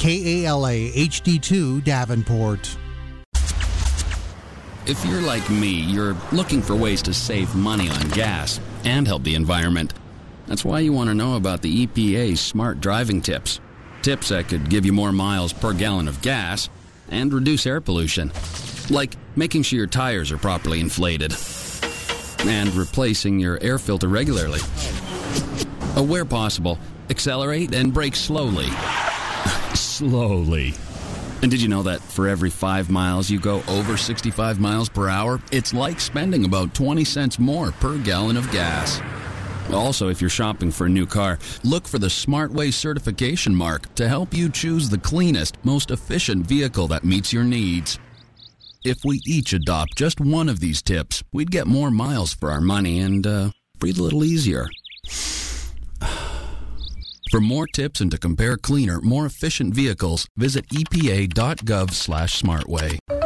KALA HD2 Davenport. If you're like me, you're looking for ways to save money on gas and help the environment. That's why you want to know about the EPA's smart driving tips. Tips that could give you more miles per gallon of gas and reduce air pollution. Like making sure your tires are properly inflated and replacing your air filter regularly. Where possible, accelerate and brake slowly. Slowly. And did you know that for every 5 miles you go over 65 miles per hour, it's like spending about 20 cents more per gallon of gas? Also, if you're shopping for a new car, look for the SmartWay certification mark to help you choose the cleanest, most efficient vehicle that meets your needs. If we each adopt just one of these tips, we'd get more miles for our money and breathe a little easier. For more tips and to compare cleaner, more efficient vehicles, visit epa.gov/smartway.